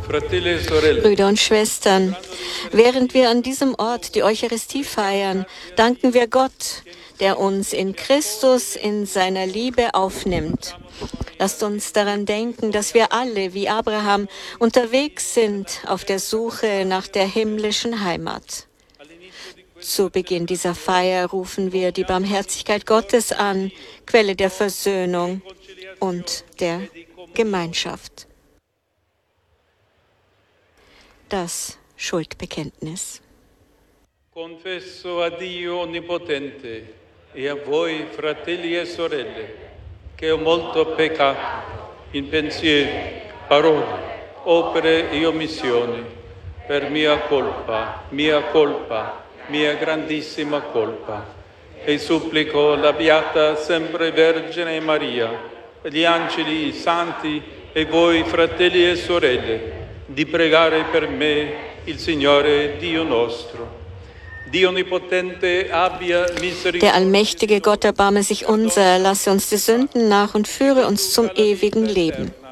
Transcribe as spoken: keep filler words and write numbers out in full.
Brüder und Schwestern, während wir an diesem Ort die Eucharistie feiern, danken wir Gott, der uns in Christus in seiner Liebe aufnimmt. Lasst uns daran denken, dass wir alle, wie Abraham, unterwegs sind auf der Suche nach der himmlischen Heimat. Zu Beginn dieser Feier rufen wir die Barmherzigkeit Gottes an, Quelle der Versöhnung und der Gemeinschaft. Das Schuldbekenntnis. Confesso a Dio Onnipotente e a voi, fratelli e sorelle, che ho molto peccato in pensieri, parole, opere e omissioni, per mia colpa, mia colpa, mia grandissima colpa. E supplico la Beata sempre Vergine Maria, gli angeli, i santi e voi, fratelli e sorelle, di pregare per me il Signore Dio nostro. Der allmächtige Gott erbarme sich unser, lasse uns die Sünden nach und führe uns zum ewigen Leben.